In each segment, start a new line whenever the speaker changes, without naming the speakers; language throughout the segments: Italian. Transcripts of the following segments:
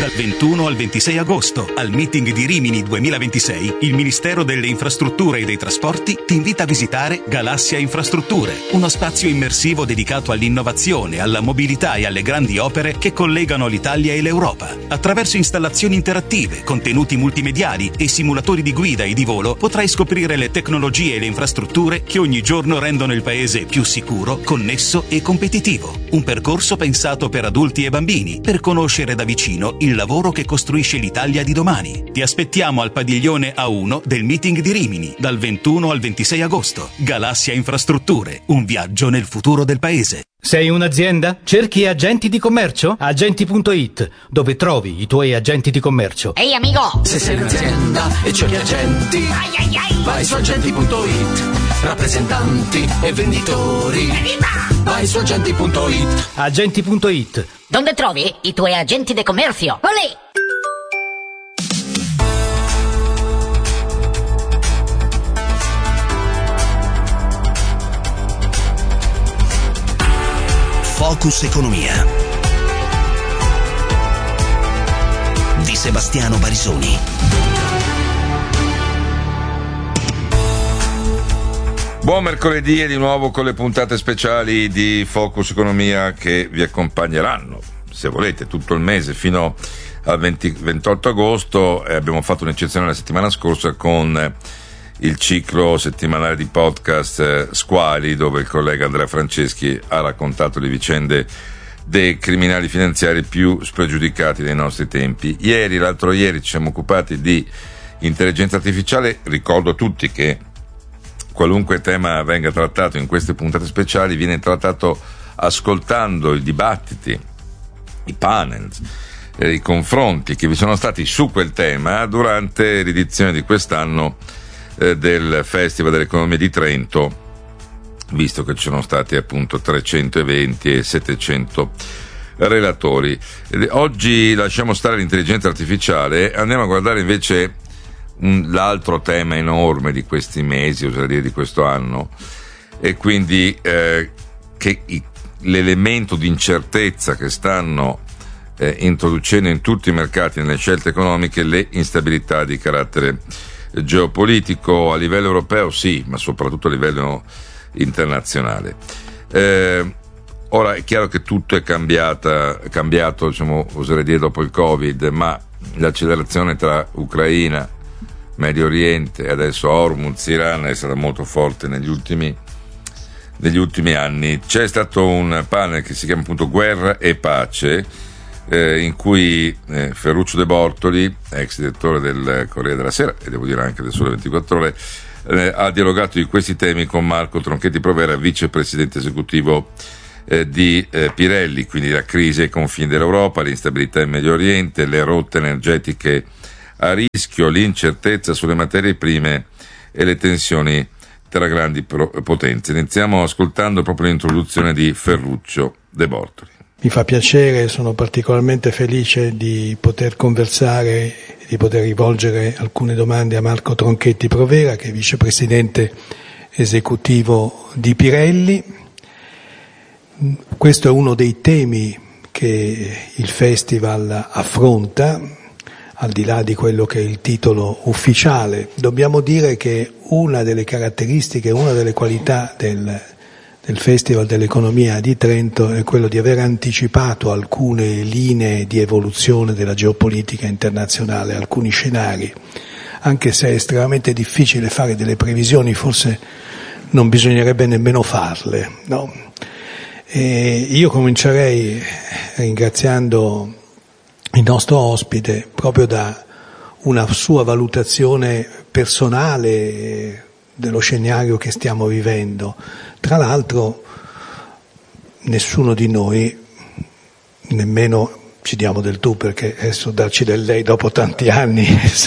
Dal 21 al 26 agosto, al meeting di Rimini 2026, il Ministero delle Infrastrutture e dei Trasporti ti invita a visitare Galassia Infrastrutture, uno spazio immersivo dedicato all'innovazione, alla mobilità e alle grandi opere che collegano l'Italia e l'Europa. Attraverso installazioni interattive, contenuti multimediali e simulatori di guida e di volo, potrai scoprire le tecnologie e le infrastrutture che ogni giorno rendono il paese più sicuro, connesso e competitivo. Un percorso pensato per adulti e bambini, per conoscere da vicino il lavoro che costruisce l'Italia di domani. Ti aspettiamo al padiglione A1 del meeting di Rimini, dal 21 al 26 agosto. Galassia Infrastrutture, un viaggio nel futuro del paese.
Sei un'azienda? Cerchi agenti di commercio? Agenti.it, dove trovi i tuoi agenti di commercio.
Ehi amico!
Se sei un'azienda e cerchi agenti, vai su agenti.it. Rappresentanti e venditori, vai su agenti.it.
Agenti.it,
Dove trovi i tuoi agenti di commercio? Olè!
Focus Economia di Sebastiano Barisoni.
Buon mercoledì e di nuovo con le puntate speciali di Focus Economia che vi accompagneranno, se volete, tutto il mese fino al 28 agosto. Abbiamo fatto un'eccezione la settimana scorsa con il ciclo settimanale di podcast Squali, dove il collega Andrea Franceschi ha raccontato le vicende dei criminali finanziari più spregiudicati dei nostri tempi. L'altro ieri ci siamo occupati di intelligenza artificiale. Ricordo a tutti che qualunque tema venga trattato in queste puntate speciali viene trattato ascoltando i dibattiti, i panel, i confronti che vi sono stati su quel tema durante l'edizione di quest'anno del Festival dell'Economia di Trento, visto che ci sono stati appunto 300 eventi e 700 relatori. Oggi lasciamo stare l'intelligenza artificiale, andiamo a guardare invece l'altro tema enorme di questi mesi, oserei dire di questo anno, e quindi l'elemento di incertezza che stanno introducendo in tutti i mercati nelle scelte economiche, le instabilità di carattere geopolitico a livello europeo, sì, ma soprattutto a livello internazionale. Ora è chiaro che tutto è cambiato, diciamo, oserei dire dopo il Covid, ma l'accelerazione tra Ucraina, Medio Oriente e adesso Hormuz, Iran è stata molto forte negli ultimi anni. C'è stato un panel che si chiama appunto Guerra e Pace, in cui Ferruccio De Bortoli, ex direttore del Corriere della Sera e devo dire anche del Sole 24 Ore, ha dialogato di questi temi con Marco Tronchetti Provera, vicepresidente esecutivo di Pirelli, quindi la crisi ai confini dell'Europa, l'instabilità in Medio Oriente, le rotte energetiche a rischio, l'incertezza sulle materie prime e le tensioni tra grandi potenze. Iniziamo ascoltando proprio l'introduzione di Ferruccio De Bortoli.
Mi fa piacere, sono particolarmente felice di poter conversare, di poter rivolgere alcune domande a Marco Tronchetti Provera, che è vicepresidente esecutivo di Pirelli. Questo è uno dei temi che il festival affronta, al di là di quello che è il titolo ufficiale. Dobbiamo dire che una delle caratteristiche, una delle qualità del Festival dell'Economia di Trento è quello di aver anticipato alcune linee di evoluzione della geopolitica internazionale, alcuni scenari. Anche se è estremamente difficile fare delle previsioni, forse non bisognerebbe nemmeno farle, no? Io comincerei ringraziando il nostro ospite proprio da una sua valutazione personale dello scenario che stiamo vivendo. Tra l'altro nessuno di noi, nemmeno ci diamo del tu, perché adesso darci del lei dopo tanti anni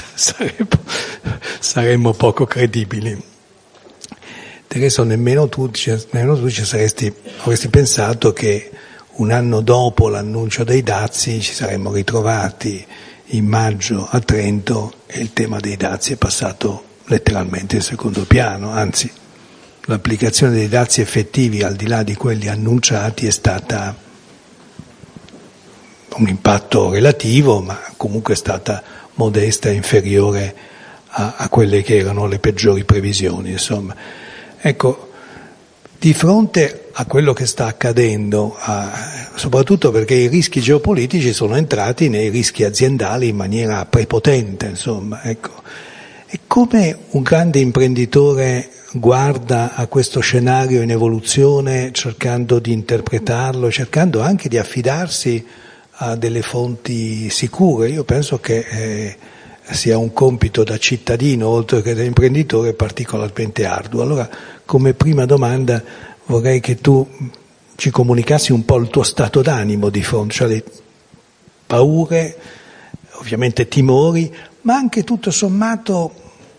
saremmo poco credibili. Tereso, nemmeno tu avresti pensato che un anno dopo l'annuncio dei dazi ci saremmo ritrovati in maggio a Trento e il tema dei dazi è passato letteralmente in secondo piano, anzi l'applicazione dei dazi effettivi al di là di quelli annunciati è stata un impatto relativo, ma comunque è stata modesta e inferiore a quelle che erano le peggiori previsioni, insomma. Ecco, di fronte a quello che sta accadendo, soprattutto perché i rischi geopolitici sono entrati nei rischi aziendali in maniera prepotente, insomma, ecco. E come un grande imprenditore guarda a questo scenario in evoluzione, cercando di interpretarlo, cercando anche di affidarsi a delle fonti sicure? Io penso che sia un compito da cittadino, oltre che da imprenditore, particolarmente arduo. Allora, come prima domanda, vorrei che tu ci comunicassi un po' il tuo stato d'animo di fronte, cioè le paure, ovviamente timori, ma anche tutto sommato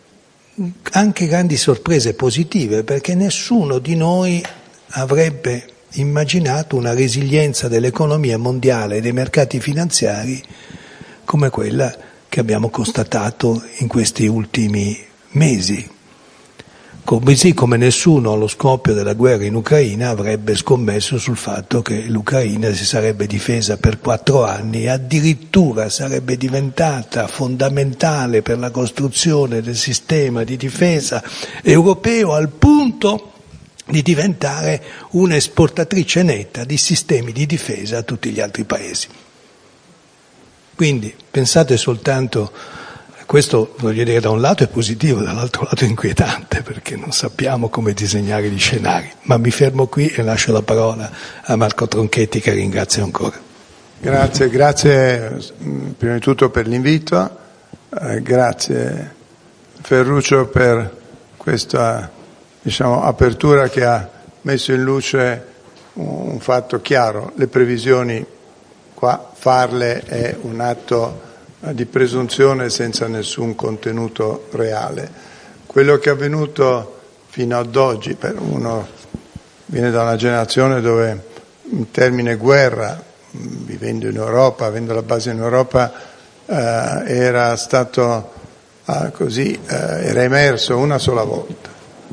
anche grandi sorprese positive, perché nessuno di noi avrebbe immaginato una resilienza dell'economia mondiale e dei mercati finanziari come quella che abbiamo constatato in questi ultimi mesi. Così come nessuno allo scoppio della guerra in Ucraina avrebbe scommesso sul fatto che l'Ucraina si sarebbe difesa per 4 anni e addirittura sarebbe diventata fondamentale per la costruzione del sistema di difesa europeo, al punto di diventare un'esportatrice netta di sistemi di difesa a tutti gli altri paesi. Quindi pensate soltanto. Questo, voglio dire, da un lato è positivo, dall'altro lato è inquietante, perché non sappiamo come disegnare gli scenari. Ma mi fermo qui e lascio la parola a Marco Tronchetti, che ringrazio ancora.
Grazie prima di tutto per l'invito, grazie Ferruccio per questa apertura che ha messo in luce un fatto chiaro. Le previsioni, qua farle è un atto di presunzione senza nessun contenuto reale. Quello che è avvenuto fino ad oggi, per uno viene da una generazione dove il termine guerra, vivendo in Europa, avendo la base in Europa, era stato era emerso una sola volta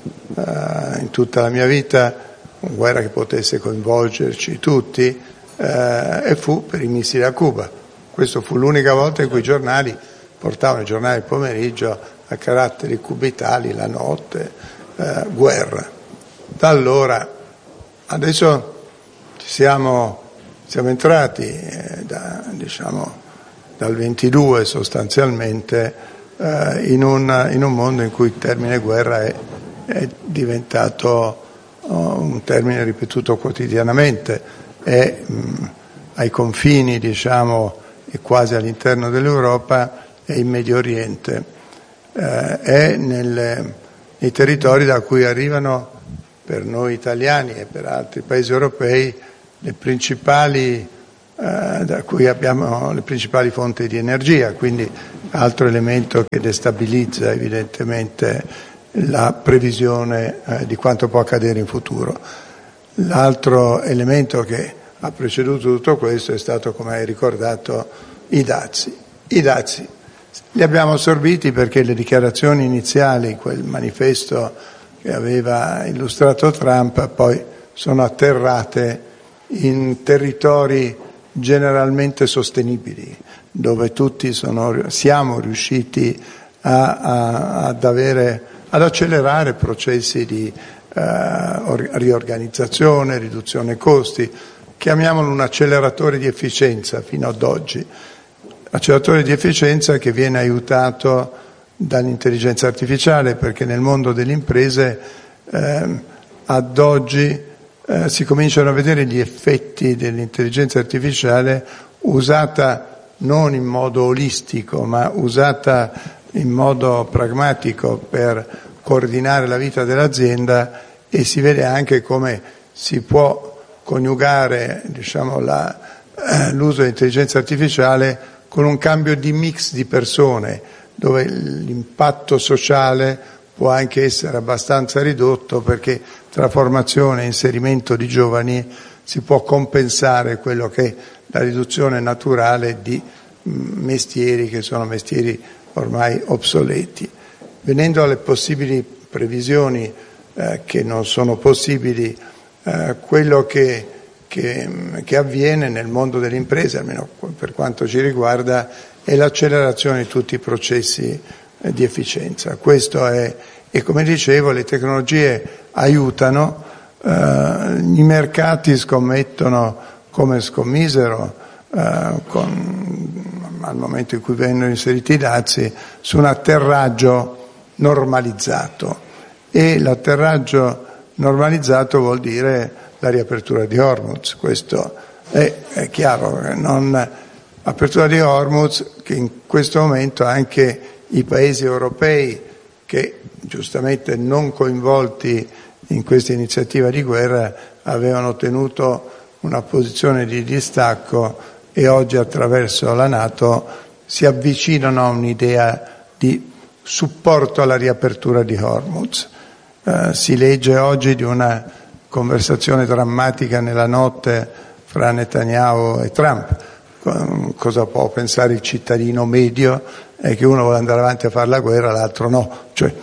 in tutta la mia vita, una guerra che potesse coinvolgerci tutti, e fu per i missili a Cuba. Questo fu l'unica volta in cui i giornali portavano, i giornali del pomeriggio, a caratteri cubitali, la notte, guerra. Da allora, adesso siamo entrati, dal 22 sostanzialmente, in un mondo in cui il termine guerra è diventato un termine ripetuto quotidianamente, è ai confini, e quasi all'interno dell'Europa, e in Medio Oriente, è nei territori da cui arrivano, per noi italiani e per altri paesi europei, da cui abbiamo le principali fonti di energia, quindi altro elemento che destabilizza evidentemente la previsione di quanto può accadere in futuro. L'altro elemento che ha preceduto tutto questo è stato, come hai ricordato, i dazi. I dazi li abbiamo assorbiti perché le dichiarazioni iniziali, quel manifesto che aveva illustrato Trump, poi sono atterrate in territori generalmente sostenibili, dove tutti siamo riusciti ad accelerare processi di riorganizzazione, riduzione costi. Chiamiamolo un acceleratore di efficienza fino ad oggi, acceleratore di efficienza che viene aiutato dall'intelligenza artificiale, perché nel mondo delle imprese ad oggi si cominciano a vedere gli effetti dell'intelligenza artificiale usata non in modo olistico, ma usata in modo pragmatico per coordinare la vita dell'azienda, e si vede anche come si può coniugare l'uso dell'intelligenza artificiale con un cambio di mix di persone, dove l'impatto sociale può anche essere abbastanza ridotto, perché tra formazione e inserimento di giovani si può compensare quello che è la riduzione naturale di mestieri che sono mestieri ormai obsoleti. Venendo alle possibili previsioni che non sono possibili, quello che che avviene nel mondo delle imprese, almeno per quanto ci riguarda, è l'accelerazione di tutti i processi di efficienza. Questo è, e come dicevo, le tecnologie aiutano, i mercati scommettono, come scommisero al momento in cui vennero inseriti i dazi, su un atterraggio normalizzato, e l'atterraggio normalizzato vuol dire la riapertura di Hormuz. Questo è chiaro, apertura di Hormuz che in questo momento anche i paesi europei, che giustamente non coinvolti in questa iniziativa di guerra, avevano ottenuto una posizione di distacco, e oggi attraverso la NATO si avvicinano a un'idea di supporto alla riapertura di Hormuz. Si legge oggi di una conversazione drammatica nella notte fra Netanyahu e Trump. Cosa può pensare il cittadino medio? È che uno vuole andare avanti a fare la guerra, l'altro no. Cioè,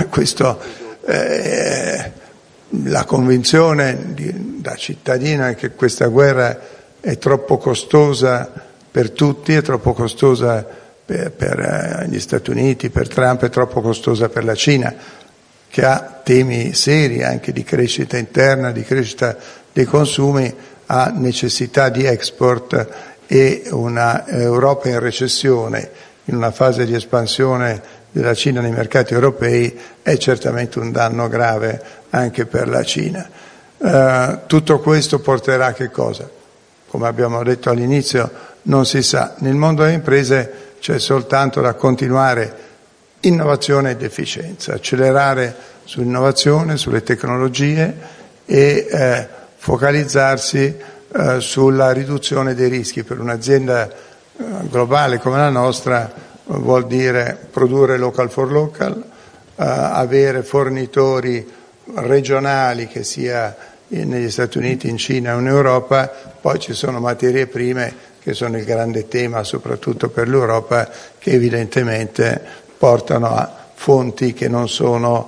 la convinzione da cittadino è che questa guerra è troppo costosa per tutti, è troppo costosa per gli Stati Uniti, per Trump, è troppo costosa per la Cina, che ha temi seri anche di crescita interna, di crescita dei consumi, ha necessità di export, e una Europa in recessione, in una fase di espansione della Cina nei mercati europei, è certamente un danno grave anche per la Cina. Tutto questo porterà a che cosa? Come abbiamo detto all'inizio, non si sa. Nel mondo delle imprese c'è soltanto da continuare innovazione ed efficienza, accelerare sull'innovazione, sulle tecnologie, e focalizzarsi sulla riduzione dei rischi. Per un'azienda globale come la nostra vuol dire produrre local for local, avere fornitori regionali, che sia negli Stati Uniti, in Cina o in Europa. Poi ci sono materie prime che sono il grande tema soprattutto per l'Europa, che evidentemente portano a fonti che non sono,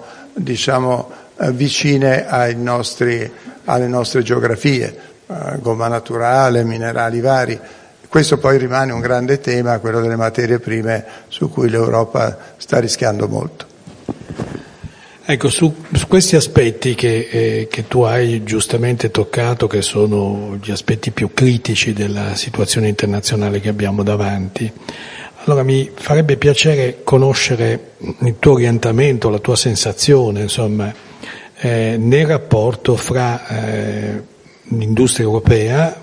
vicine alle nostre geografie, gomma naturale, minerali vari. Questo poi rimane un grande tema, quello delle materie prime, su cui l'Europa sta rischiando molto.
Ecco, su questi aspetti che tu hai giustamente toccato, che sono gli aspetti più critici della situazione internazionale che abbiamo davanti, allora mi farebbe piacere conoscere il tuo orientamento, la tua sensazione, insomma, nel rapporto fra l'industria europea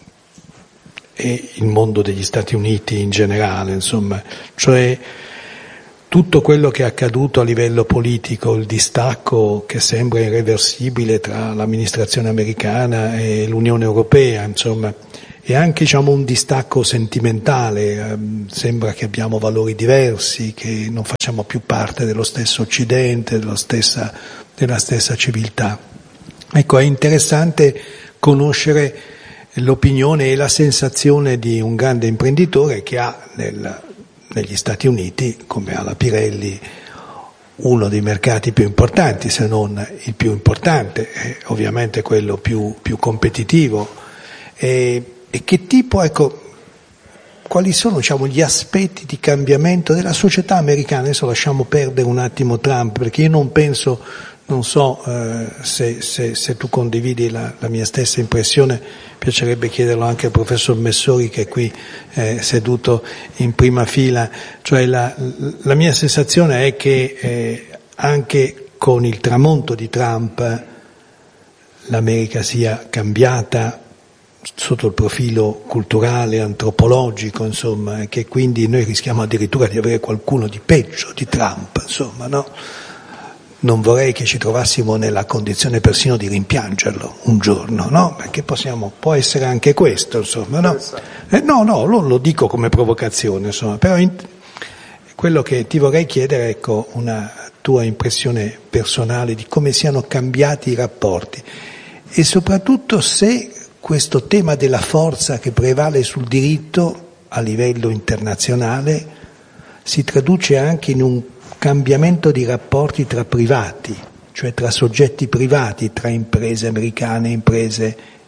e il mondo degli Stati Uniti in generale, insomma, cioè tutto quello che è accaduto a livello politico, il distacco che sembra irreversibile tra l'amministrazione americana e l'Unione Europea, insomma, e anche un distacco sentimentale, sembra che abbiamo valori diversi, che non facciamo più parte dello stesso Occidente, della stessa civiltà. Ecco, è interessante conoscere l'opinione e la sensazione di un grande imprenditore che ha negli Stati Uniti, come ha la Pirelli, uno dei mercati più importanti, se non il più importante, ovviamente quello più competitivo. E che tipo, quali sono gli aspetti di cambiamento della società americana? Adesso lasciamo perdere un attimo Trump, perché io non so se tu condividi la mia stessa impressione, piacerebbe chiederlo anche al professor Messori, che è qui seduto in prima fila. Cioè la mia sensazione è che anche con il tramonto di Trump l'America sia cambiata sotto il profilo culturale, antropologico, insomma, e che quindi noi rischiamo addirittura di avere qualcuno di peggio di Trump, insomma, no? Non vorrei che ci trovassimo nella condizione persino di rimpiangerlo un giorno, no? Perché può essere anche questo, insomma, no? No, lo dico come provocazione, insomma, però quello che ti vorrei chiedere, ecco, una tua impressione personale di come siano cambiati i rapporti, e soprattutto se questo tema della forza che prevale sul diritto a livello internazionale si traduce anche in un cambiamento di rapporti tra privati, cioè tra soggetti privati, tra imprese americane e imprese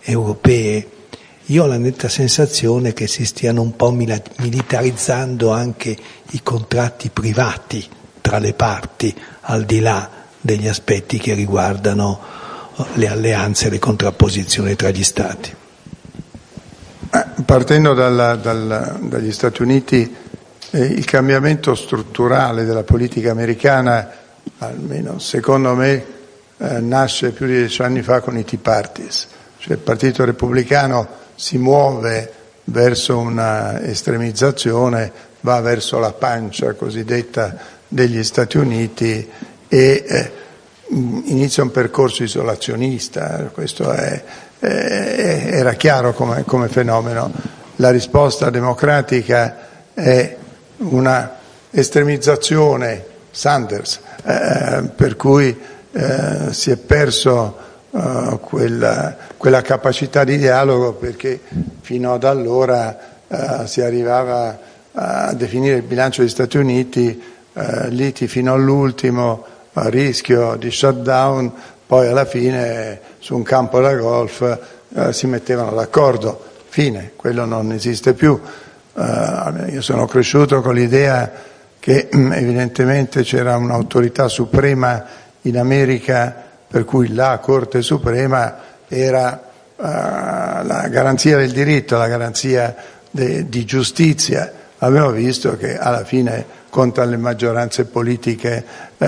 europee, io ho la netta sensazione che si stiano un po' militarizzando anche i contratti privati tra le parti, al di là degli aspetti che riguardano le alleanze e le contrapposizioni tra gli Stati.
Partendo dagli Stati Uniti, il cambiamento strutturale della politica americana, almeno secondo me, nasce più di 10 anni fa con i Tea Parties, cioè il Partito Repubblicano si muove verso una estremizzazione, va verso la pancia cosiddetta degli Stati Uniti e inizia un percorso isolazionista. Questo era chiaro come fenomeno. La risposta democratica è una estremizzazione Sanders, per cui si è perso quella capacità di dialogo, perché fino ad allora si arrivava a definire il bilancio degli Stati Uniti liti fino all'ultimo, a rischio di shutdown, poi alla fine su un campo da golf si mettevano d'accordo, fine, quello non esiste più. Io sono cresciuto con l'idea che evidentemente c'era un'autorità suprema in America, per cui la Corte Suprema era la garanzia del diritto, la garanzia di giustizia. Abbiamo visto che alla fine contano le maggioranze politiche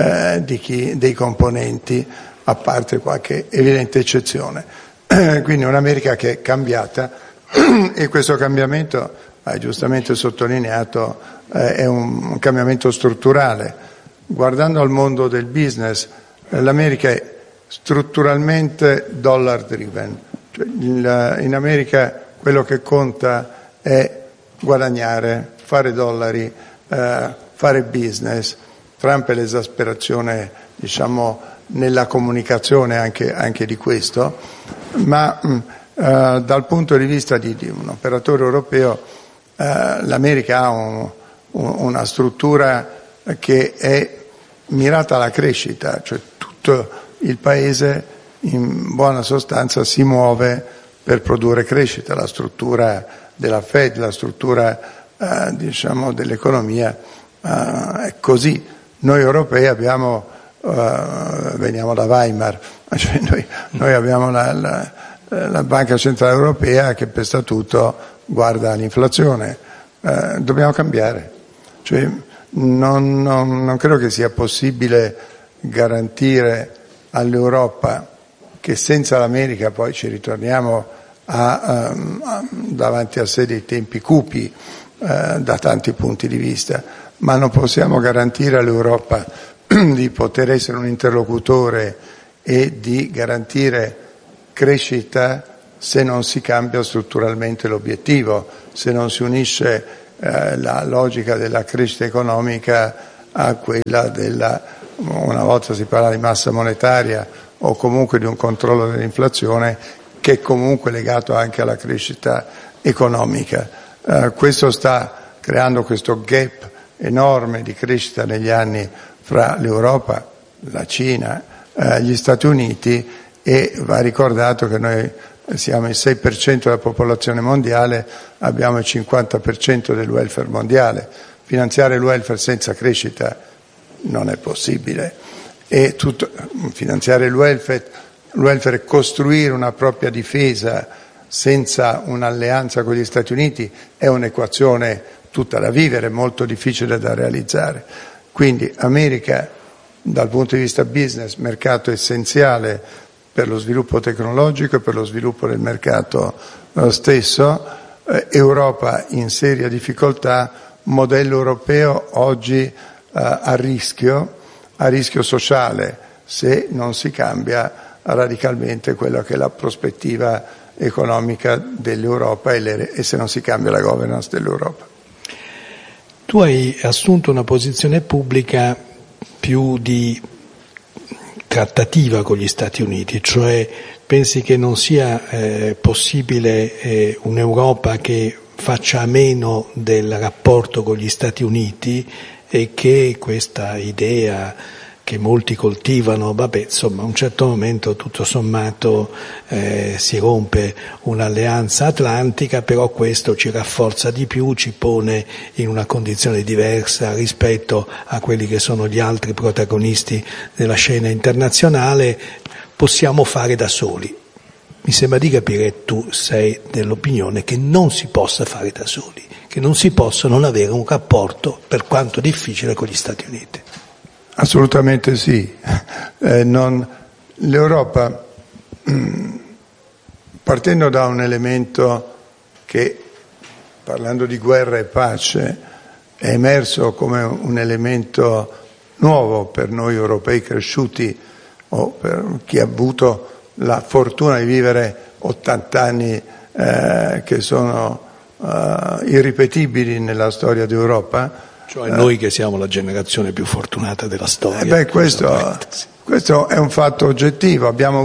dei componenti, a parte qualche evidente eccezione. Quindi un'America che è cambiata e questo cambiamento, hai giustamente sottolineato, è un cambiamento strutturale. Guardando al mondo del business, l'America è strutturalmente dollar driven, cioè in America quello che conta è guadagnare, fare dollari, fare business. Trump è l'esasperazione, diciamo, nella comunicazione anche di questo, ma dal punto di vista di un operatore europeo l'America ha una struttura che è mirata alla crescita, cioè tutto il paese in buona sostanza si muove per produrre crescita. La struttura della Fed, la struttura diciamo dell'economia è così. Noi europei veniamo da Weimar, cioè noi abbiamo la Banca Centrale Europea che per statuto guarda l'inflazione. Dobbiamo cambiare, cioè non credo che sia possibile garantire all'Europa che senza l'America poi ci ritorniamo davanti a sé dei tempi cupi da tanti punti di vista, ma non possiamo garantire all'Europa di poter essere un interlocutore e di garantire crescita se non si cambia strutturalmente l'obiettivo, se non si unisce la logica della crescita economica a quella una volta si parla di massa monetaria o comunque di un controllo dell'inflazione, che è comunque legato anche alla crescita economica. Questo sta creando questo gap enorme di crescita negli anni fra l'Europa, la Cina, gli Stati Uniti, e va ricordato che noi siamo il 6% della popolazione mondiale, abbiamo il 50% del welfare mondiale. Finanziare il welfare senza crescita non è possibile, e finanziare il welfare e costruire una propria difesa senza un'alleanza con gli Stati Uniti è un'equazione tutta da vivere, molto difficile da realizzare. Quindi America dal punto di vista business, mercato essenziale per lo sviluppo tecnologico e per lo sviluppo del mercato stesso, Europa in seria difficoltà, modello europeo oggi a rischio sociale se non si cambia radicalmente quella che è la prospettiva economica dell'Europa e se non si cambia la governance dell'Europa.
Tu hai assunto una posizione pubblica più di trattativa con gli Stati Uniti, cioè pensi che non sia possibile un'Europa che faccia a meno del rapporto con gli Stati Uniti e che questa idea che molti coltivano, insomma a un certo momento tutto sommato si rompe un'alleanza atlantica, però questo ci rafforza di più, ci pone in una condizione diversa rispetto a quelli che sono gli altri protagonisti della scena internazionale. Possiamo fare da soli. Mi sembra di capire tu sei dell'opinione che non si possa fare da soli, che non si possa non avere un rapporto, per quanto difficile, con gli Stati Uniti.
Assolutamente sì. L'Europa, partendo da un elemento che, parlando di guerra e pace, è emerso come un elemento nuovo per noi europei cresciuti, o per chi ha avuto la fortuna di vivere 80 anni che sono irripetibili nella storia d'Europa.
Cioè noi che siamo la generazione più fortunata della storia.
Questo è un fatto oggettivo. Abbiamo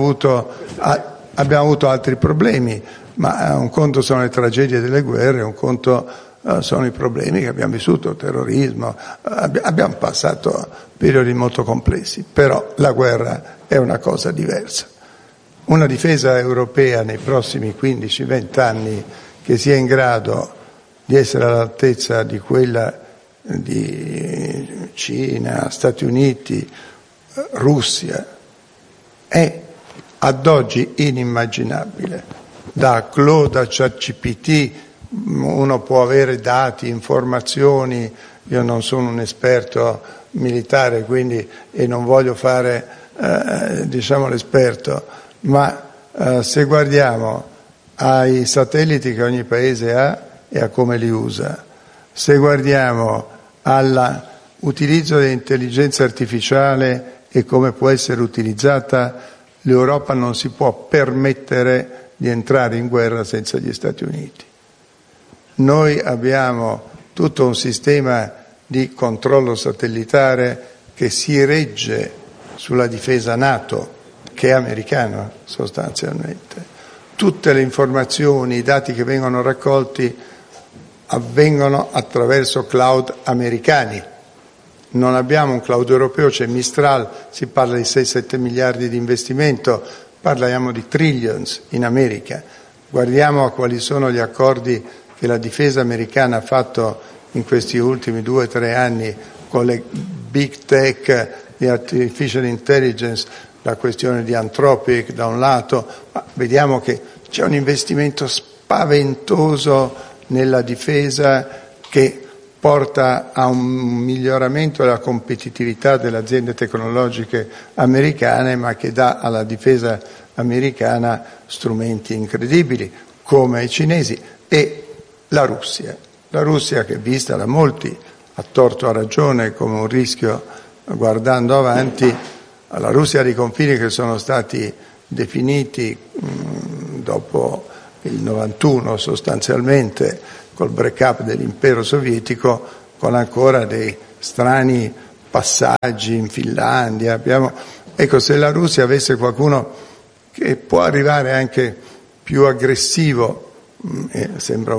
avuto altri problemi, ma un conto sono le tragedie delle guerre, un conto sono i problemi che abbiamo vissuto, terrorismo. Abbiamo passato periodi molto complessi, però la guerra è una cosa diversa. Una difesa europea nei prossimi 15-20 anni che sia in grado di essere all'altezza di quella di Cina, Stati Uniti, Russia, è ad oggi inimmaginabile. Da Claude a ChatGPT uno può avere dati, informazioni. Io non sono un esperto militare, quindi, e non voglio fare l'esperto, ma se guardiamo ai satelliti che ogni paese ha e a come li usa, se guardiamo all'utilizzo dell'intelligenza artificiale e come può essere utilizzata, l'Europa non si può permettere di entrare in guerra senza gli Stati Uniti. Noi abbiamo tutto un sistema di controllo satellitare che si regge sulla difesa NATO, che è americana sostanzialmente. Tutte le informazioni, i dati che vengono raccolti avvengono attraverso cloud americani. Non abbiamo un cloud europeo, c'è Mistral, si parla di 6-7 miliardi di investimento, parliamo di trillions in America. Guardiamo a quali sono gli accordi che la difesa americana ha fatto in questi ultimi 2-3 anni con le big tech di artificial intelligence, la questione di Anthropic da un lato, ma vediamo che c'è un investimento spaventoso nella difesa che porta a un miglioramento della competitività delle aziende tecnologiche americane, ma che dà alla difesa americana strumenti incredibili, come ai cinesi. E la Russia che è vista da molti, a torto o a ragione, come un rischio guardando avanti, la Russia ha dei confini che sono stati definiti dopo il 91 sostanzialmente, col break-up dell'impero sovietico, con ancora dei strani passaggi in Finlandia. Ecco, se la Russia avesse qualcuno che può arrivare anche più aggressivo, sembra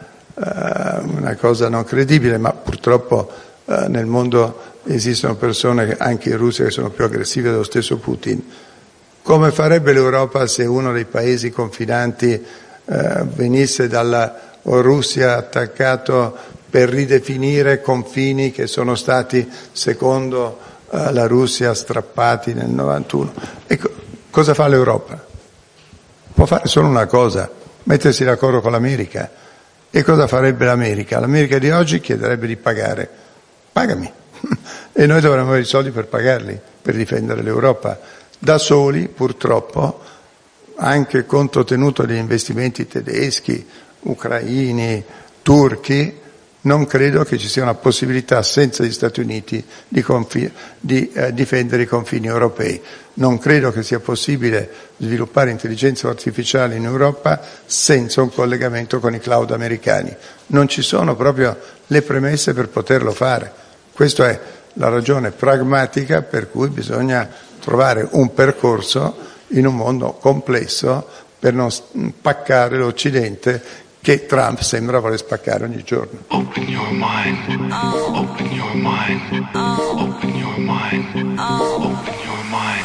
una cosa non credibile, ma purtroppo nel mondo esistono persone, anche in Russia, che sono più aggressive dello stesso Putin. Come farebbe l'Europa se uno dei paesi confinanti venisse dalla Russia attaccato per ridefinire confini che sono stati, secondo la Russia, strappati nel 91? Ecco, cosa fa l'Europa? Può fare solo una cosa: mettersi d'accordo con l'America. E cosa farebbe l'America? L'America di oggi chiederebbe di pagare. Pagami. E noi dovremmo avere i soldi per pagarli, per difendere l'Europa. Da soli, purtroppo, anche conto tenuto degli investimenti tedeschi, ucraini, turchi, non credo che ci sia una possibilità senza gli Stati Uniti di difendere i confini europei. Non credo che sia possibile sviluppare intelligenza artificiale in Europa senza un collegamento con i cloud americani. Non ci sono proprio le premesse per poterlo fare. Questa è la ragione pragmatica per cui bisogna trovare un percorso in un mondo complesso per non spaccare l'Occidente, che Trump sembra voler spaccare ogni giorno.
Open your mind. Open your mind. Open your mind. Open your mind.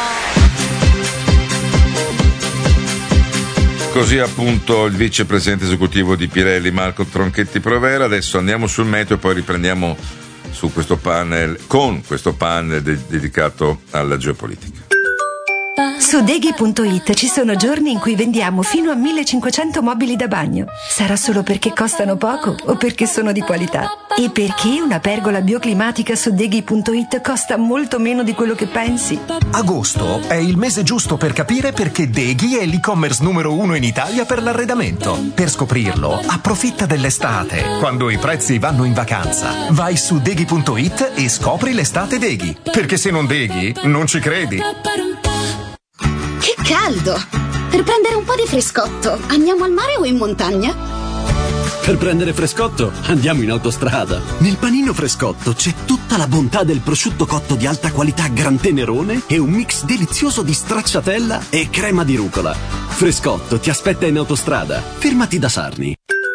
Così appunto il vicepresidente esecutivo di Pirelli, Marco Tronchetti Provera. Adesso andiamo sul meteo e poi riprendiamo su questo panel, con questo panel dedicato alla geopolitica.
Su Deghi.it ci sono giorni in cui vendiamo fino a 1500 mobili da bagno. Sarà solo perché costano poco o perché sono di qualità? E perché una pergola bioclimatica su Deghi.it costa molto meno di quello che pensi?
Agosto è il mese giusto per capire perché Deghi è l'e-commerce numero 1 in Italia per l'arredamento. Per scoprirlo, approfitta dell'estate, quando i prezzi vanno in vacanza. Vai su Deghi.it e scopri l'estate Deghi. Perché se non Deghi, non ci credi.
Che caldo! Per prendere un po' di frescotto, andiamo al mare o in montagna?
Per prendere frescotto, andiamo in autostrada. Nel panino Frescotto c'è tutta la bontà del prosciutto cotto di alta qualità Gran Tenerone e un mix delizioso di stracciatella e crema di rucola. Frescotto ti aspetta in autostrada. Fermati da Sarni.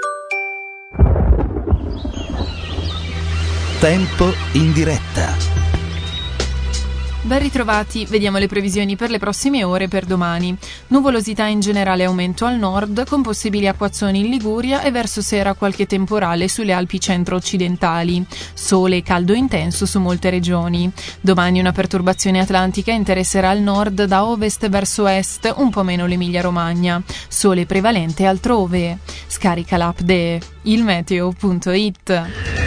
Tempo in diretta.
Ben ritrovati, vediamo le previsioni per le prossime ore e per domani. Nuvolosità in generale, aumento al nord, con possibili acquazzoni in Liguria e verso sera qualche temporale sulle Alpi centro-occidentali. Sole e caldo intenso su molte regioni. Domani una perturbazione atlantica interesserà il nord da ovest verso est, un po' meno l'Emilia-Romagna. Sole prevalente altrove. Scarica l'app de ilmeteo.it.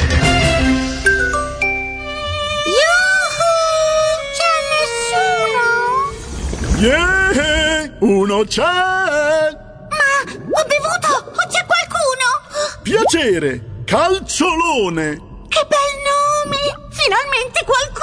Yeah! Uno c'è!
Ma ho bevuto! O c'è qualcuno?
Piacere! Calciolone!
Che bel nome! Finalmente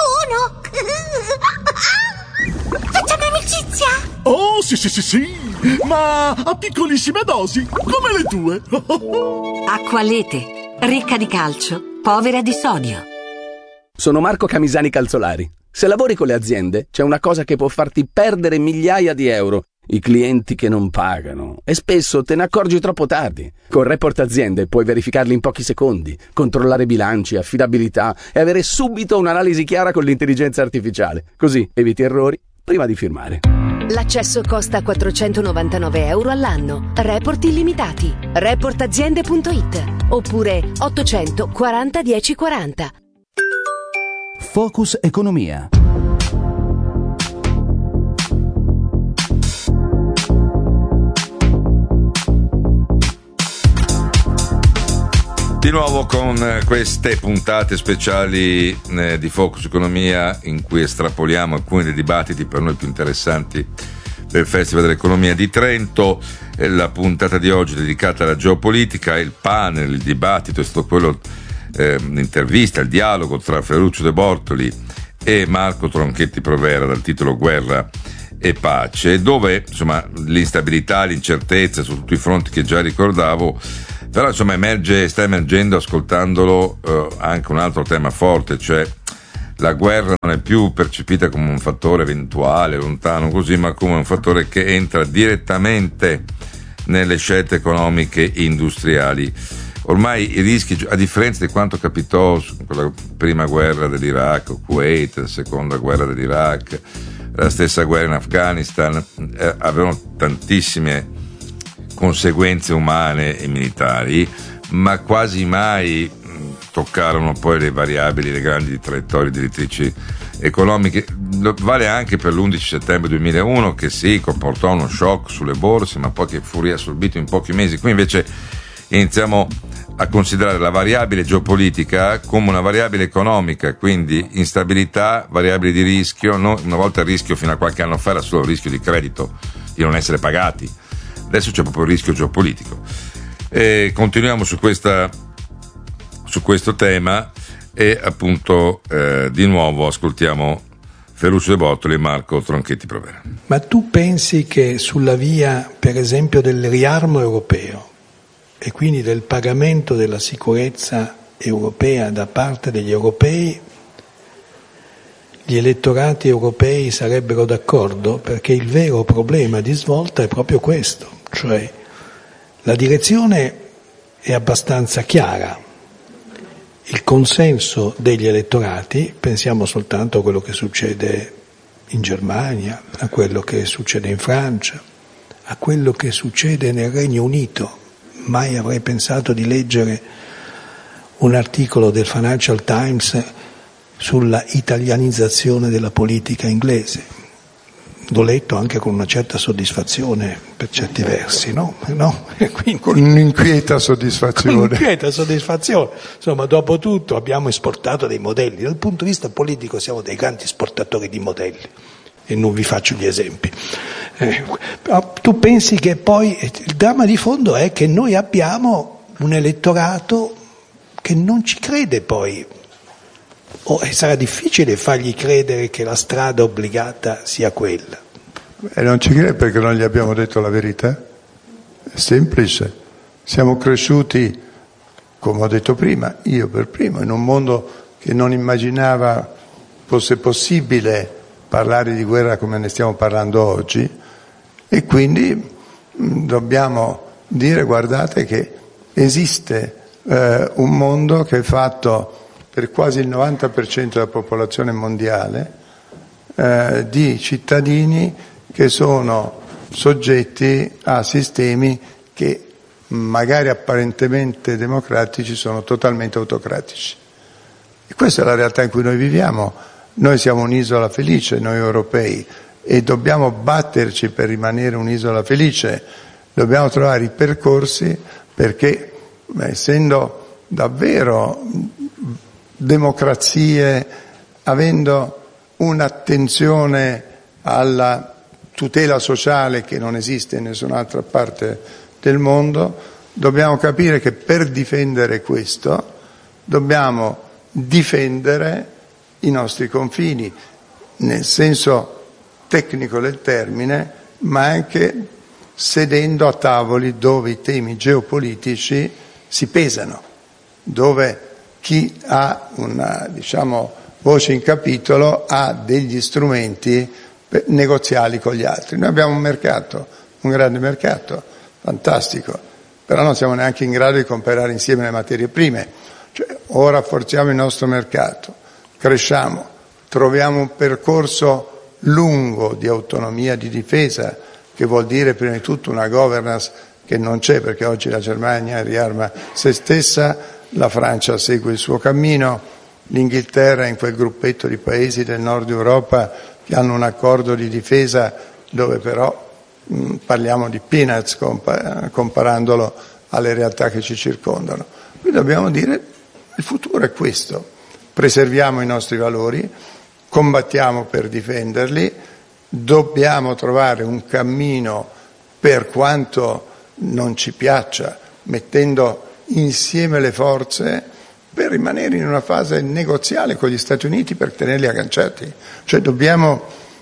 qualcuno! Facciamo amicizia!
Oh, sì! Ma a piccolissime dosi, come le tue!
Acqualete, ricca di calcio, povera di sodio.
Sono Marco Camisani Calzolari. Se lavori con le aziende, c'è una cosa che può farti perdere migliaia di euro: i clienti che non pagano. E spesso te ne accorgi troppo tardi. Con Report Aziende puoi verificarli in pochi secondi, controllare bilanci, affidabilità e avere subito un'analisi chiara con l'intelligenza artificiale. Così eviti errori prima di firmare.
L'accesso costa 499 euro all'anno. Report illimitati. Reportaziende.it oppure 840 1040.
Focus Economia.
Di nuovo con queste puntate speciali di Focus Economia, in cui estrapoliamo alcuni dei dibattiti per noi più interessanti del Festival dell'Economia di Trento. La puntata di oggi è dedicata alla geopolitica. Il panel, il dibattito è stato quello, l'intervista, il dialogo tra Ferruccio De Bortoli e Marco Tronchetti Provera dal titolo Guerra e Pace, dove insomma l'instabilità, l'incertezza su tutti i fronti che già ricordavo, però insomma sta emergendo, ascoltandolo, anche un altro tema forte, cioè la guerra non è più percepita come un fattore eventuale, lontano così, ma come un fattore che entra direttamente nelle scelte economiche e industriali. Ormai i rischi, a differenza di quanto capitò con la prima guerra dell'Iraq, Kuwait, la seconda guerra dell'Iraq, la stessa guerra in Afghanistan, avevano tantissime conseguenze umane e militari, ma quasi mai toccarono poi le variabili, le grandi traiettorie direttrici economiche. Vale anche per l'11 settembre 2001, che sì, comportò uno shock sulle borse, ma poi che fu riassorbito in pochi mesi. Qui invece iniziamo a considerare la variabile geopolitica come una variabile economica, quindi instabilità, variabili di rischio. No, una volta il rischio fino a qualche anno fa era solo il rischio di credito, di non essere pagati, adesso c'è proprio il rischio geopolitico. Continuiamo su questo tema e appunto di nuovo ascoltiamo Ferruccio De Bortoli e Marco Tronchetti Provera.
Ma tu pensi che sulla via, per esempio, del riarmo europeo e quindi del pagamento della sicurezza europea da parte degli europei, gli elettorati europei sarebbero d'accordo? Perché il vero problema di svolta è proprio questo, cioè La direzione è abbastanza chiara. Il consenso degli elettorati, pensiamo soltanto a quello che succede in Germania, a quello che succede in Francia, a quello che succede nel Regno Unito. Mai avrei pensato di leggere un articolo del Financial Times sulla italianizzazione della politica inglese. L'ho letto anche con una certa soddisfazione per certi versi, no? Quindi,
con un'inquieta soddisfazione.
Un'inquieta soddisfazione. Insomma, dopo tutto abbiamo esportato dei modelli. Dal punto di vista politico siamo dei grandi esportatori di modelli. E non vi faccio gli esempi. Tu pensi che poi il dramma di fondo è che noi abbiamo un elettorato che non ci crede poi. Sarà difficile fargli credere che la strada obbligata sia quella.
E non ci crede perché non gli abbiamo detto la verità? È semplice. Siamo cresciuti, come ho detto prima, io per primo, in un mondo che non immaginava fosse possibile parlare di guerra come ne stiamo parlando oggi, e quindi dobbiamo dire: guardate che esiste un mondo che è fatto per quasi il 90% della popolazione mondiale di cittadini che sono soggetti a sistemi che magari apparentemente democratici sono totalmente autocratici. E questa è la realtà in cui noi viviamo. Noi siamo un'isola felice, noi europei, e dobbiamo batterci per rimanere un'isola felice. Dobbiamo trovare i percorsi perché, essendo davvero democrazie, avendo un'attenzione alla tutela sociale che non esiste in nessun'altra parte del mondo, dobbiamo capire che per difendere questo dobbiamo difendere i nostri confini, nel senso tecnico del termine, ma anche sedendo a tavoli dove i temi geopolitici si pesano, dove chi ha una, voce in capitolo ha degli strumenti negoziali con gli altri. Noi abbiamo un mercato, un grande mercato, fantastico, però non siamo neanche in grado di comprare insieme le materie prime. O rafforziamo il nostro mercato, cresciamo, troviamo un percorso lungo di autonomia di difesa, che vuol dire prima di tutto una governance che non c'è, perché oggi la Germania riarma se stessa, la Francia segue il suo cammino, l'Inghilterra è in quel gruppetto di paesi del nord Europa che hanno un accordo di difesa dove però parliamo di peanuts comparandolo alle realtà che ci circondano. Quindi dobbiamo dire: il futuro è questo, preserviamo i nostri valori, combattiamo per difenderli, dobbiamo trovare un cammino, per quanto non ci piaccia, mettendo insieme le forze per rimanere in una fase negoziale con gli Stati Uniti per tenerli agganciati. Cioè dobbiamo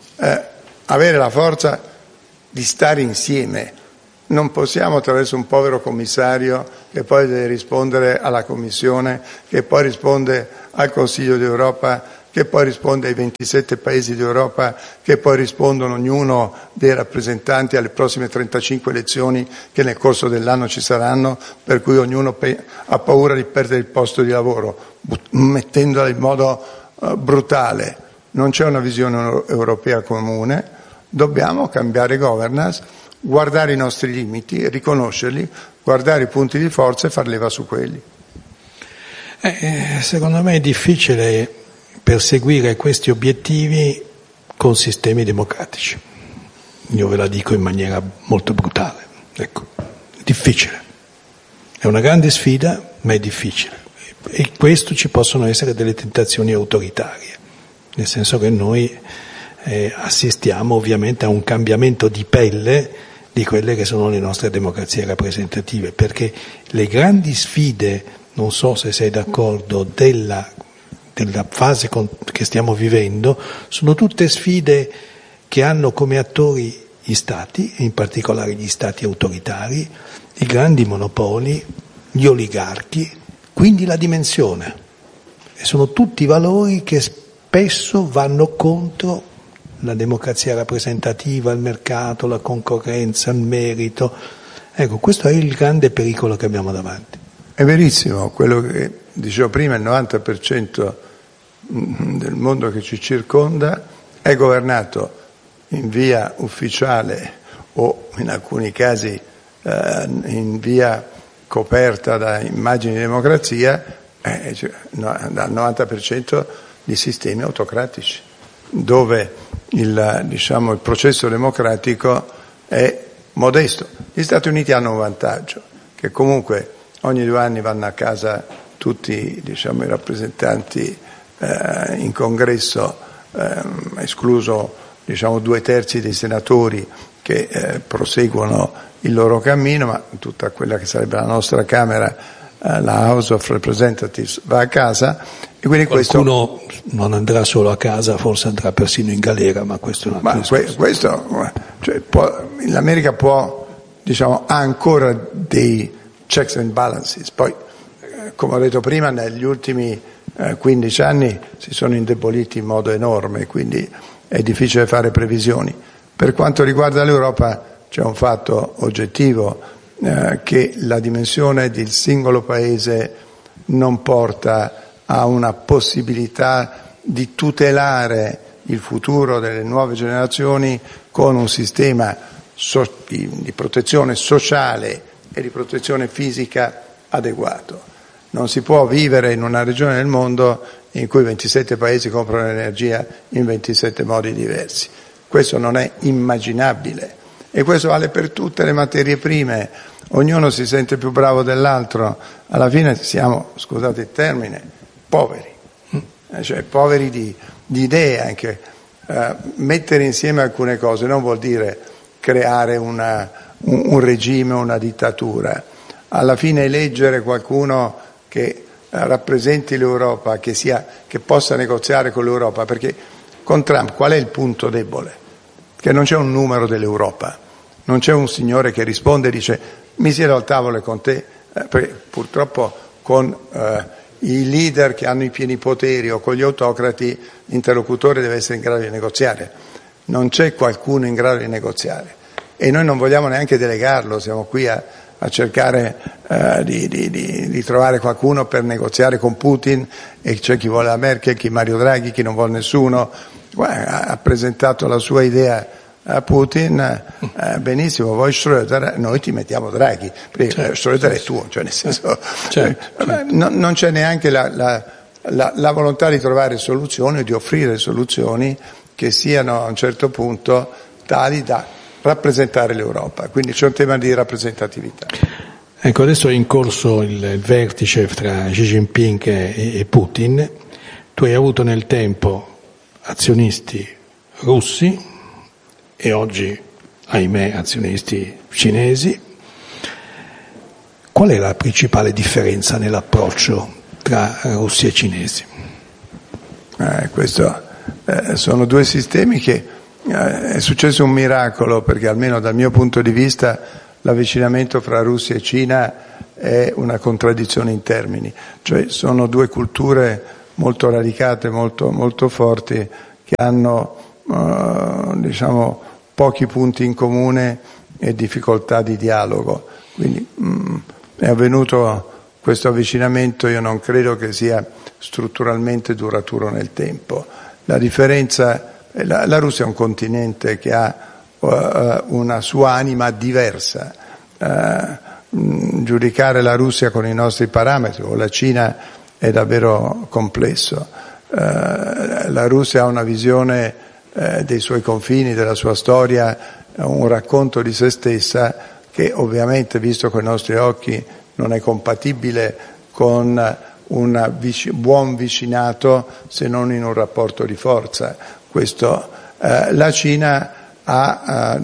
avere la forza di stare insieme. Non possiamo, attraverso un povero commissario che poi deve rispondere alla Commissione, che poi risponde al Consiglio d'Europa, che poi risponde ai 27 paesi d'Europa, che poi rispondono ognuno dei rappresentanti alle prossime 35 elezioni che nel corso dell'anno ci saranno, per cui ognuno ha paura di perdere il posto di lavoro, mettendola in modo brutale. Non c'è una visione europea comune, dobbiamo cambiare governance, guardare i nostri limiti, riconoscerli, guardare i punti di forza e far leva su quelli.
Secondo me è difficile perseguire questi obiettivi con sistemi democratici. Io ve la dico in maniera molto brutale. Ecco, è difficile. È una grande sfida, ma è difficile. E questo ci possono essere delle tentazioni autoritarie, nel senso che noi assistiamo ovviamente a un cambiamento di pelle di quelle che sono le nostre democrazie rappresentative, perché le grandi sfide, non so se sei d'accordo, della fase che stiamo vivendo, sono tutte sfide che hanno come attori gli stati, e in particolare gli stati autoritari, i grandi monopoli, gli oligarchi, quindi la dimensione. E sono tutti valori che spesso vanno contro la democrazia rappresentativa, il mercato, la concorrenza, il merito, Ecco, questo è il grande pericolo che abbiamo davanti.
È verissimo, quello che dicevo prima, il 90% del mondo che ci circonda è governato in via ufficiale o in alcuni casi in via coperta da immagini di democrazia, dal 90% di sistemi autocratici, dove il processo democratico è modesto. Gli Stati Uniti hanno un vantaggio, che comunque ogni 2 anni vanno a casa tutti i rappresentanti in congresso, escluso 2/3 dei senatori che proseguono il loro cammino, ma tutta quella che sarebbe la nostra Camera, la House of Representatives, va a casa, e quindi
qualcuno non andrà solo a casa, forse andrà persino in galera, ma questo è un altro discorso.
L'America ha ancora dei checks and balances, poi come ho detto prima negli ultimi 15 anni si sono indeboliti in modo enorme, quindi è difficile fare previsioni. Per quanto riguarda l'Europa c'è un fatto oggettivo, che la dimensione del singolo paese non porta a una possibilità di tutelare il futuro delle nuove generazioni con un sistema di protezione sociale e di protezione fisica adeguato. Non si può vivere in una regione del mondo in cui 27 paesi comprano energia in 27 modi diversi. Questo non è immaginabile, e questo vale per tutte le materie prime. Ognuno si sente più bravo dell'altro, alla fine siamo, scusate il termine, poveri, cioè poveri di idee anche. Mettere insieme alcune cose non vuol dire creare un regime, una dittatura. Alla fine eleggere qualcuno che rappresenti l'Europa, che possa negoziare con l'Europa, perché con Trump qual è il punto debole? Che non c'è un numero dell'Europa, non c'è un signore che risponde e dice mi siedo al tavolo con te, perché purtroppo con i leader che hanno i pieni poteri o con gli autocrati l'interlocutore deve essere in grado di negoziare. Non c'è qualcuno in grado di negoziare e noi non vogliamo neanche delegarlo, siamo qui a cercare di trovare qualcuno per negoziare con Putin, e c'è chi vuole la Merkel, chi Mario Draghi, chi non vuole nessuno. Ha presentato la sua idea a Putin, benissimo, vuoi Schröder, noi ti mettiamo Draghi, perché Schröder è tuo, cioè nel senso non c'è neanche la volontà di trovare soluzioni o di offrire soluzioni che siano a un certo punto tali da rappresentare l'Europa, quindi c'è un tema di rappresentatività.
Ecco, adesso è in corso il vertice tra Xi Jinping e Putin. Tu hai avuto nel tempo azionisti russi e oggi, ahimè, azionisti cinesi. Qual è la principale differenza nell'approccio tra russi e cinesi?
Sono due sistemi che è successo un miracolo, perché almeno dal mio punto di vista l'avvicinamento fra Russia e Cina è una contraddizione in termini, cioè sono due culture molto radicate, molto, molto forti, che hanno pochi punti in comune e difficoltà di dialogo. Quindi è avvenuto questo avvicinamento, io non credo che sia strutturalmente duraturo nel tempo. La differenza, la Russia è un continente che ha una sua anima diversa. Giudicare la Russia con i nostri parametri o la Cina è davvero complesso. La Russia ha una visione dei suoi confini, della sua storia, un racconto di se stessa che ovviamente, visto con i nostri occhi, non è compatibile con un buon vicinato se non in un rapporto di forza. La Cina ha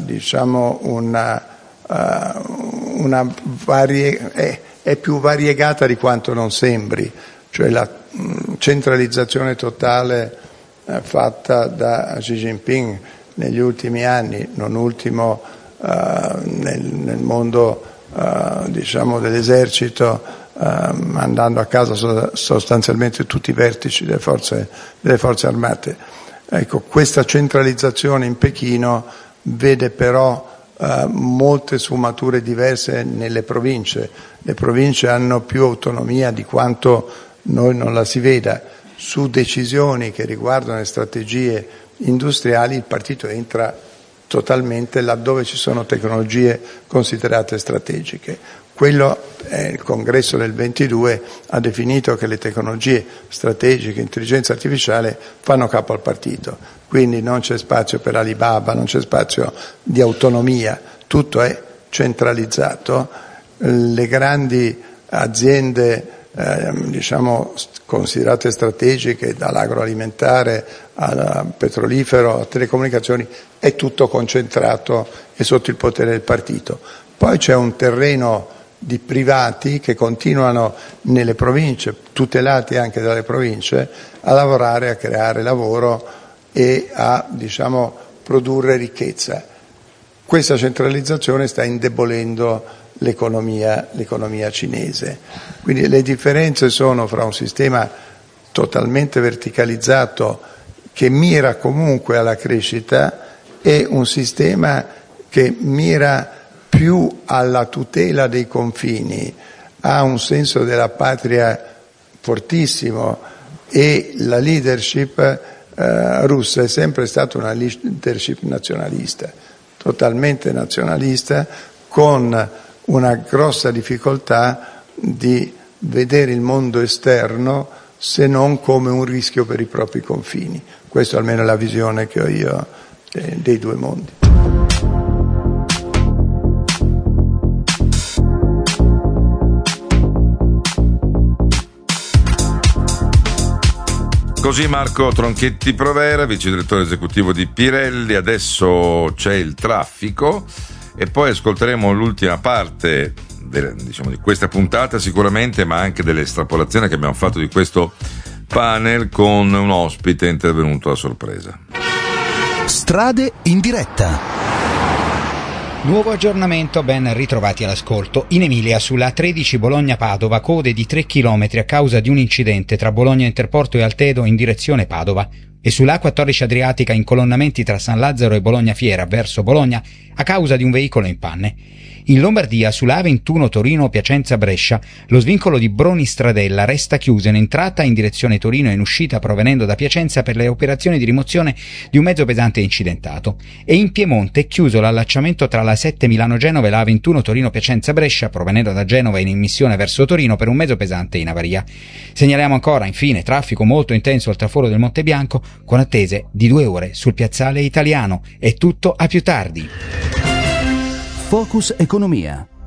è più variegata di quanto non sembri, cioè la centralizzazione totale fatta da Xi Jinping negli ultimi anni, non ultimo nel mondo dell'esercito, mandando a casa sostanzialmente tutti i vertici delle forze armate. Ecco, questa centralizzazione in Pechino vede però molte sfumature diverse nelle province. Le province hanno più autonomia di quanto noi non la si veda. Su decisioni che riguardano le strategie industriali il partito entra totalmente laddove ci sono tecnologie considerate strategiche. Il congresso del 22 ha definito che le tecnologie strategiche, intelligenza artificiale, fanno capo al partito, quindi non c'è spazio per Alibaba, non c'è spazio di autonomia, tutto è centralizzato. Le grandi aziende considerate strategiche, dall'agroalimentare al petrolifero, alle telecomunicazioni, è tutto concentrato e sotto il potere del partito. Poi c'è un terreno di privati che continuano nelle province, tutelati anche dalle province, a lavorare, a creare lavoro e a produrre ricchezza. Questa centralizzazione sta indebolendo l'economia cinese. Quindi le differenze sono fra un sistema totalmente verticalizzato che mira comunque alla crescita e un sistema che mira più alla tutela dei confini, ha un senso della patria fortissimo e la leadership russa è sempre stata una leadership nazionalista, totalmente nazionalista, con una grossa difficoltà di vedere il mondo esterno se non come un rischio per i propri confini. Questa almeno è la visione che ho io dei due mondi.
Così Marco Tronchetti Provera, vice direttore esecutivo di Pirelli. Adesso c'è il traffico e poi ascolteremo l'ultima parte di questa puntata sicuramente, ma anche delle estrapolazioni che abbiamo fatto di questo panel con un ospite intervenuto a sorpresa.
Strade in diretta.
Nuovo aggiornamento, ben ritrovati all'ascolto. In Emilia, sulla A13 Bologna-Padova, code di 3 km a causa di un incidente tra Bologna Interporto e Altedo in direzione Padova. E sulla A14 Adriatica, incolonnamenti tra San Lazzaro e Bologna Fiera verso Bologna a causa di un veicolo in panne. In Lombardia, sulla A21 Torino-Piacenza-Brescia, lo svincolo di Broni-Stradella resta chiuso in entrata in direzione Torino e in uscita provenendo da Piacenza per le operazioni di rimozione di un mezzo pesante incidentato. E in Piemonte è chiuso l'allacciamento tra la 7 Milano-Genova e la A21 Torino-Piacenza-Brescia provenendo da Genova in immissione verso Torino per un mezzo pesante in avaria. Segnaliamo ancora, infine, traffico molto intenso al traforo del Monte Bianco con attese di 2 ore sul piazzale Italiano. È tutto, a più tardi.
Focus Economia.